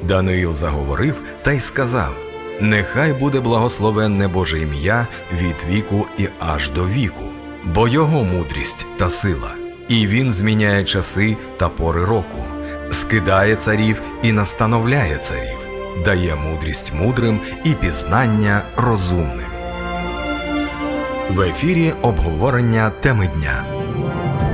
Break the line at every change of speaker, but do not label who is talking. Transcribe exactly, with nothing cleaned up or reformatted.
Даниїл заговорив та й сказав: «Нехай буде благословенне Боже ім'я від віку і аж до віку, бо Його мудрість та сила, і Він зміняє часи та пори року, скидає царів і настановляє царів, дає мудрість мудрим і пізнання розумним». В ефірі обговорення теми дня.